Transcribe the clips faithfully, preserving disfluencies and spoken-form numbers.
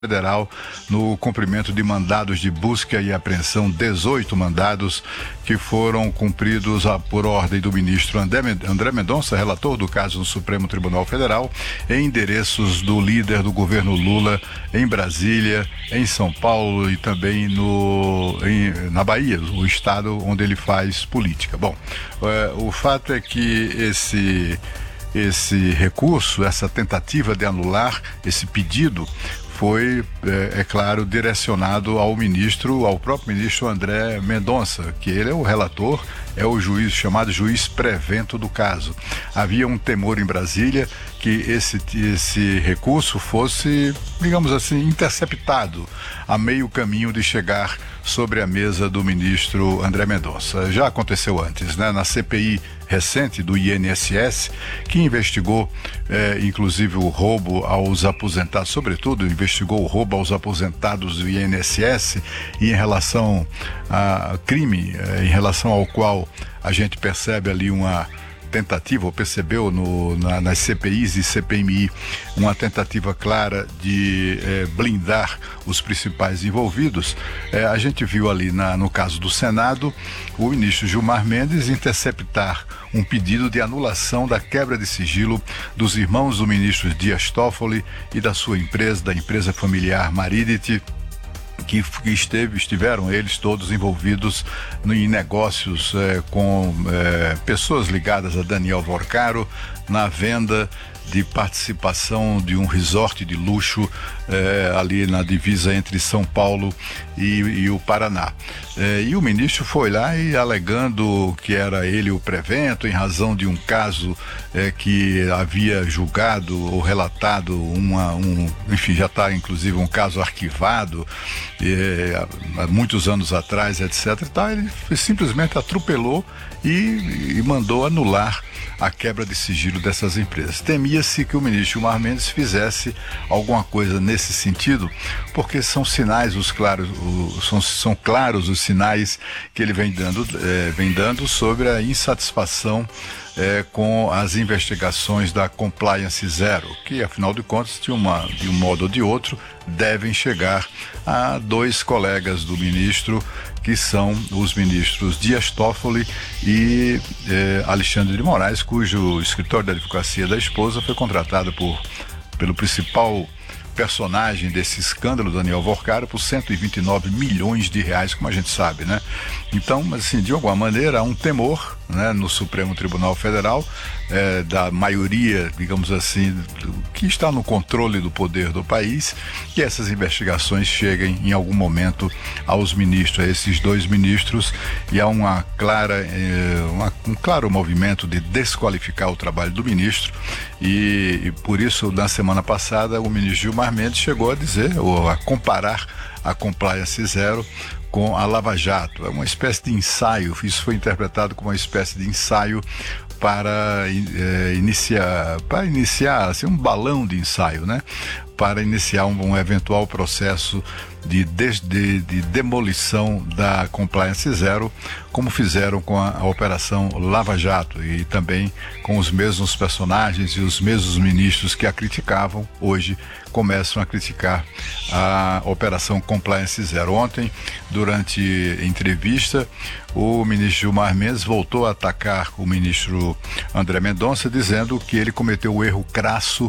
Federal no cumprimento de mandados de busca e apreensão, dezoito mandados que foram cumpridos a, por ordem do ministro André Mendonça, relator do caso no Supremo Tribunal Federal, em endereços do líder do governo Lula em Brasília, em São Paulo e também no, em, na Bahia, o estado onde ele faz política. Bom, é, o fato é que esse, esse recurso, essa tentativa de anular esse pedido, foi, é, é claro, direcionado ao ministro, ao próprio ministro André Mendonça, que ele é o relator, é o juiz, chamado juiz prevento do caso. Havia um temor em Brasília que esse, esse recurso fosse, digamos assim, interceptado a meio caminho de chegar sobre a mesa do ministro André Mendonça. Já aconteceu antes, né? Na C P I recente do I N S S, que investigou, eh, inclusive, o roubo aos aposentados, sobretudo investigou o roubo aos aposentados do I N S S, e em relação a crime, eh, em relação ao qual a gente percebe ali uma tentativa, ou percebeu no, na, nas C P Is e C P M I, uma tentativa clara de eh, blindar os principais envolvidos. Eh, a gente viu ali na, no caso do Senado, o ministro Gilmar Mendes interceptar um pedido de anulação da quebra de sigilo dos irmãos do ministro Dias Toffoli e da sua empresa, da empresa familiar Maridit, que esteve, estiveram eles todos envolvidos em negócios eh, com eh, pessoas ligadas a Daniel Vorcaro, na venda de participação de um resort de luxo eh, ali na divisa entre São Paulo e, e o Paraná. Eh, e o ministro foi lá e, alegando que era ele o prevento, em razão de um caso eh, que havia julgado ou relatado, uma, um, enfim, já está inclusive um caso arquivado eh, há muitos anos atrás, etcétera. E tal, ele simplesmente atropelou e, e mandou anular a quebra de sigilo dessas empresas. Temia-se que o ministro Gilmar Mendes fizesse alguma coisa nesse sentido, porque são sinais, os claros, os, são, são claros os sinais que ele vem dando, eh, vem dando sobre a insatisfação eh, com as investigações da Compliance Zero, que, afinal de contas, de, uma, de um modo ou de outro, devem chegar a dois colegas do ministro, que são os ministros Dias Toffoli e eh, Alexandre de Moraes, cujo escritório da advocacia da esposa foi contratado por, pelo principal personagem desse escândalo, Daniel Vorcaro, por cento e vinte e nove milhões de reais, como a gente sabe, né? Então, mas assim, de alguma maneira, há um temor, né, no Supremo Tribunal Federal, é, da maioria, digamos assim, que está no controle do poder do país, que essas investigações cheguem em algum momento aos ministros, a esses dois ministros, e há uma clara, é, uma, um claro movimento de desqualificar o trabalho do ministro, e, e por isso, na semana passada, o ministro Gilmar Mendes chegou a dizer, ou a comparar a Compliance Zero com a Lava Jato. É uma espécie de ensaio, isso foi interpretado como uma espécie de ensaio para é, iniciar, para iniciar assim, um balão de ensaio, né? Para iniciar um, um eventual processo de, de, de, de demolição da Compliance Zero, como fizeram com a, a Operação Lava Jato, e também com os mesmos personagens e os mesmos ministros que a criticavam, hoje começam a criticar a Operação Compliance Zero. Ontem, durante entrevista, o ministro Gilmar Mendes voltou a atacar o ministro André Mendonça, dizendo que ele cometeu o erro crasso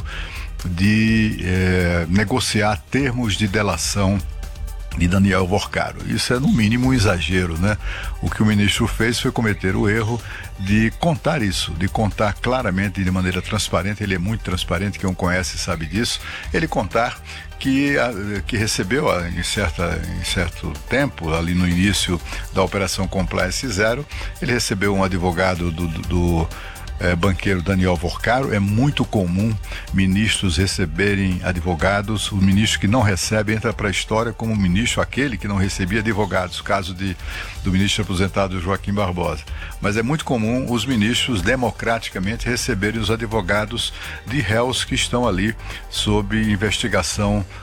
de eh, negociar termos de delação de Daniel Vorcaro. Isso é, no mínimo, um exagero, né? O que o ministro fez foi cometer o erro de contar isso, de contar claramente, de maneira transparente. Ele é muito transparente, quem o conhece sabe disso. Ele contar que, que recebeu em, certa, em certo tempo, ali no início da Operação Compliance Zero, ele recebeu um advogado do, do, do É, banqueiro Daniel Vorcaro. É muito comum ministros receberem advogados. O ministro que não recebe entra para a história como o ministro aquele que não recebia advogados, caso de, do ministro aposentado Joaquim Barbosa. Mas é muito comum os ministros democraticamente receberem os advogados de réus que estão ali sob investigação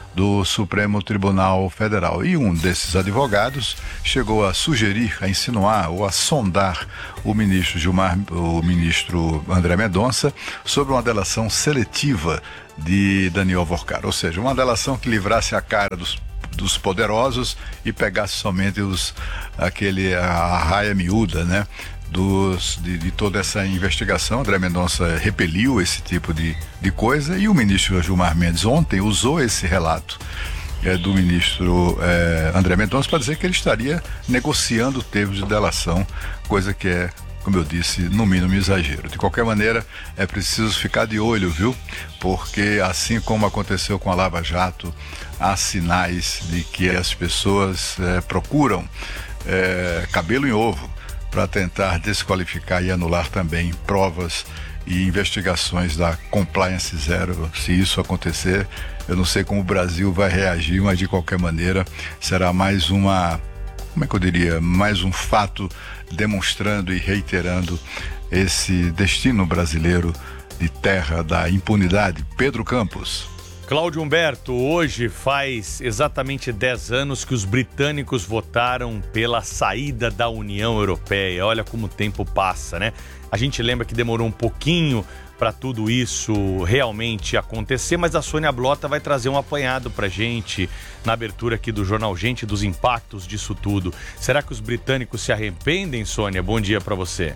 do Supremo Tribunal Federal. E um desses advogados chegou a sugerir, a insinuar ou a sondar o ministro Gilmar, o ministro André Mendonça sobre uma delação seletiva de Daniel Alvorcara, ou seja, uma delação que livrasse a cara dos dos poderosos e pegasse somente os, aquele, a, a raia miúda, né, dos, de, de toda essa investigação. André Mendonça repeliu esse tipo de, de coisa e o ministro Gilmar Mendes ontem usou esse relato é, do ministro é, André Mendonça para dizer que ele estaria negociando termos de delação, coisa que é, como eu disse, no mínimo exagero. De qualquer maneira, é preciso ficar de olho, viu? Porque assim como aconteceu com a Lava Jato, há sinais de que as pessoas é, procuram é, cabelo em ovo para tentar desqualificar e anular também provas e investigações da Compliance Zero. Se isso acontecer, eu não sei como o Brasil vai reagir, mas de qualquer maneira será mais uma, como é que eu diria, mais um fato demonstrando e reiterando esse destino brasileiro de terra da impunidade. Pedro Campos. Cláudio Humberto, hoje faz exatamente dez anos que os britânicos votaram pela saída da União Europeia. Olha como o tempo passa, né? A gente lembra que demorou um pouquinho para tudo isso realmente acontecer, mas a Sônia Blota vai trazer um apanhado pra gente na abertura aqui do Jornal Gente dos impactos disso tudo. Será que os britânicos se arrependem, Sônia? Bom dia para você.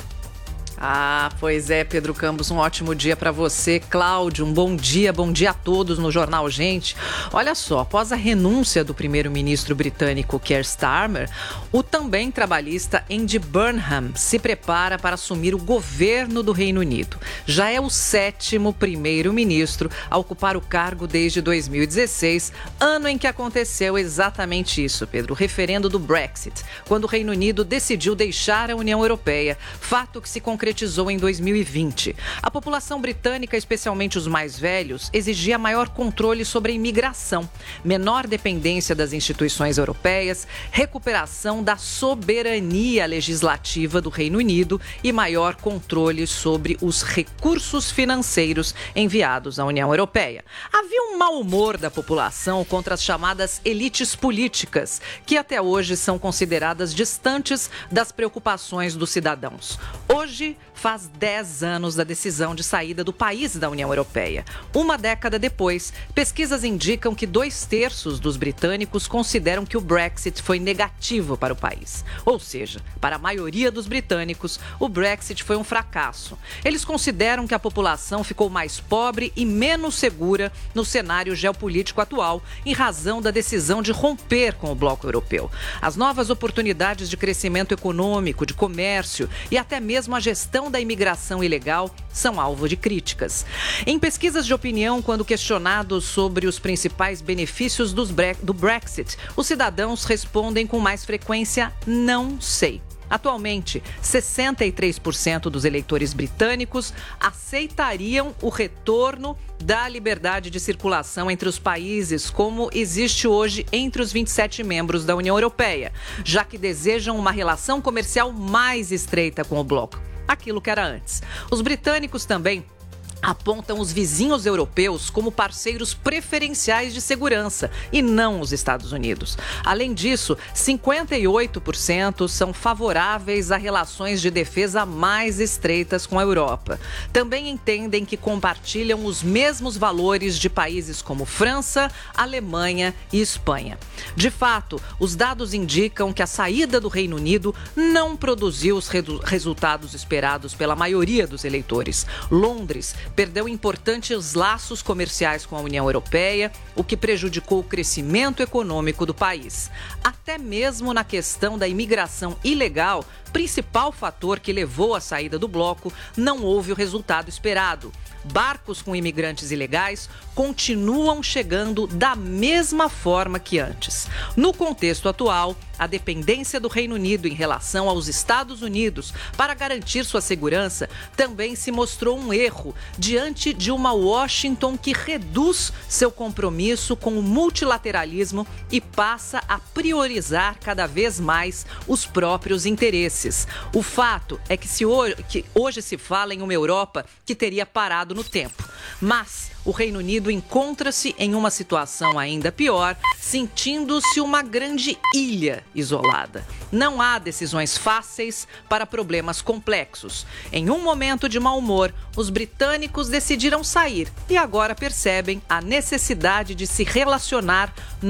Ah, pois é, Pedro Campos, um ótimo dia para você. Cláudio, um bom dia, bom dia a todos no Jornal Gente. Olha só, após a renúncia do primeiro-ministro britânico Keir Starmer, o também trabalhista Andy Burnham se prepara para assumir o governo do Reino Unido. Já é o sétimo primeiro-ministro a ocupar o cargo desde dois mil e dezesseis, ano em que aconteceu exatamente isso, Pedro, o referendo do Brexit, quando o Reino Unido decidiu deixar a União Europeia, fato que se concretizou em dois mil e vinte. A população britânica, especialmente os mais velhos, exigia maior controle sobre a imigração, menor dependência das instituições europeias, recuperação da soberania legislativa do Reino Unido e maior controle sobre os recursos financeiros enviados à União Europeia. Havia um mau humor da população contra as chamadas elites políticas, que até hoje são consideradas distantes das preocupações dos cidadãos. Hoje, faz dez anos da decisão de saída do país da União Europeia. Uma década depois, pesquisas indicam que dois terços dos britânicos consideram que o Brexit foi negativo para o país. Ou seja, para a maioria dos britânicos, o Brexit foi um fracasso. Eles consideram que a população ficou mais pobre e menos segura no cenário geopolítico atual, em razão da decisão de romper com o bloco europeu. As novas oportunidades de crescimento econômico, de comércio e até mesmo a gestão da imigração ilegal são alvo de críticas. Em pesquisas de opinião, quando questionados sobre os principais benefícios dos bre- do Brexit, os cidadãos respondem com mais frequência: não sei. Atualmente, sessenta e três por cento dos eleitores britânicos aceitariam o retorno da liberdade de circulação entre os países, como existe hoje entre os vinte e sete membros da União Europeia, já que desejam uma relação comercial mais estreita com o bloco, aquilo que era antes. Os britânicos também apontam os vizinhos europeus como parceiros preferenciais de segurança e não os Estados Unidos. Além disso, cinquenta e oito por cento são favoráveis a relações de defesa mais estreitas com a Europa. Também entendem que compartilham os mesmos valores de países como França, Alemanha e Espanha. De fato, os dados indicam que a saída do Reino Unido não produziu os redu- resultados esperados pela maioria dos eleitores. Londres perdeu importantes laços comerciais com a União Europeia, o que prejudicou o crescimento econômico do país. Até mesmo na questão da imigração ilegal, principal fator que levou à saída do bloco, não houve o resultado esperado. Barcos com imigrantes ilegais continuam chegando da mesma forma que antes. No contexto atual, a dependência do Reino Unido em relação aos Estados Unidos para garantir sua segurança também se mostrou um erro diante de uma Washington que reduz seu compromisso com o multilateralismo e passa a priorizar cada vez mais os próprios interesses. O fato é que, se hoje, que hoje se fala em uma Europa que teria parado no tempo, mas o Reino Unido encontra-se em uma situação ainda pior, sentindo-se uma grande ilha isolada. Não há decisões fáceis para problemas complexos. Em um momento de mau humor, os britânicos decidiram sair e agora percebem a necessidade de se relacionar